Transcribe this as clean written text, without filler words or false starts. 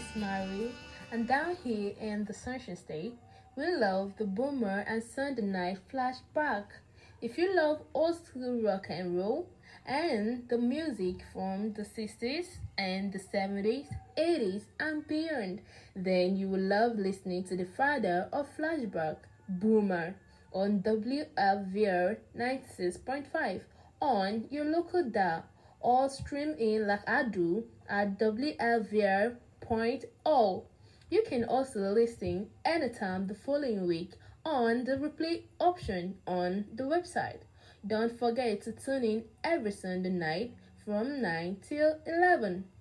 is Mary, and down here in the Sunshine State, we love the Boomer and Sunday Night Flashback. If you love old school rock and roll and the music from the 60s and the 70s, 80s, and beyond, then you will love listening to the father of Flashback, Boomer, on WLVR 96.5 on your local dial or stream in like I do at WLVR.org. You can also listen anytime the following week on the replay option on the website. Don't forget to tune in every Sunday night from 9 till 11.